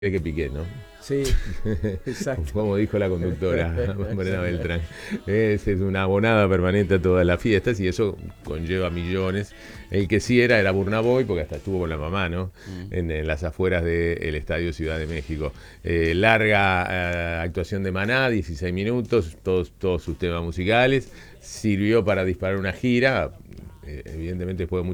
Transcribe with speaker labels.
Speaker 1: que Piqué, ¿no?
Speaker 2: Sí, exacto.
Speaker 1: Como dijo la conductora Morena Beltrán. Es una abonada permanente a todas las fiestas y eso conlleva millones. El que sí era Burnaboy, porque hasta estuvo con la mamá, ¿no? En las afueras del Estadio Ciudad de México. Larga actuación de Maná, 16 minutos, todos sus temas musicales. Sirvió para disparar una gira. Evidentemente fue